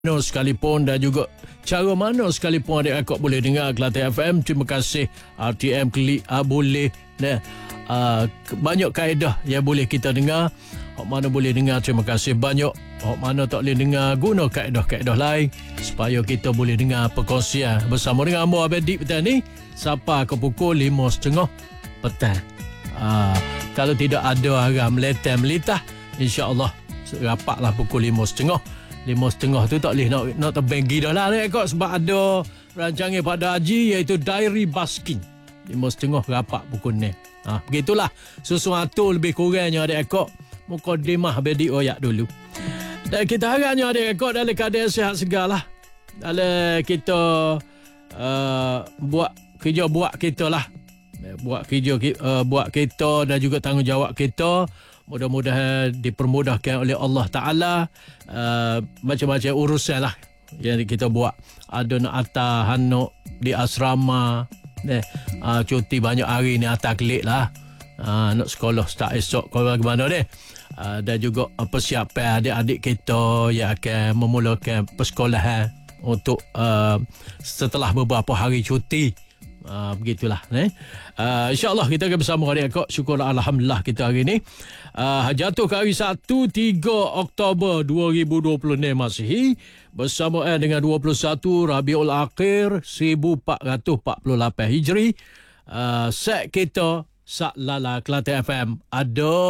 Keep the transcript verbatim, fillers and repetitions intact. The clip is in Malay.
mana sekalipun dan juga cara mana sekalipun adik akak boleh dengar Kelantan F M. Terima kasih R T M Klik uh, boleh nah, uh, banyak kaedah yang boleh kita dengar. Hak mana boleh dengar, terima kasih banyak. Hak mana tak boleh dengar, guna kaedah-kaedah lain supaya kita boleh dengar perkongsian bersama dengan Amor Abedik petang ni sampai ke pukul lima tiga puluh petang. Uh, kalau tidak ada arah meletah melitah, insya-Allah rapatlah pukul lima tiga puluh. Lima setengah tu tak boleh nak, nak terbanggi dah lah ni kok, sebab ada rancangan pada haji iaitu Diary Basking. Lima setengah rapat pukul ni. Ha, begitulah sesuatu lebih kurangnya adik akak. Mukadimah Abedik Oyak dulu. Dan kita harapnya adik akak dalam keadaan sihat segar lah. Dalam kita uh, buat kerja buat kita lah. Buat kerja uh, buat kita dan juga tanggungjawab kita. Mudah-mudahan dipermudahkan oleh Allah Ta'ala uh, macam-macam urusan lah yang kita buat. Ada nak atas anak di asrama, eh, uh, cuti banyak hari ni atas kelik lah, uh, nak sekolah start esok kalau bagaimana deh. Uh, dan juga uh, persiapan adik-adik kita yang akan memulakan persekolahan untuk uh, setelah beberapa hari cuti. Uh, begitulah eh? uh, InsyaAllah kita akan bersama adik akak. Syukurlah Alhamdulillah kita hari ni uh, jatuh ke hari Sabtu tiga Oktober dua ribu dua puluh enam Masihi bersamaan dengan dua puluh satu Rabiul Akhir seribu empat ratus empat puluh lapan Hijri. uh, Set kita Sak Lala Kelantan F M ada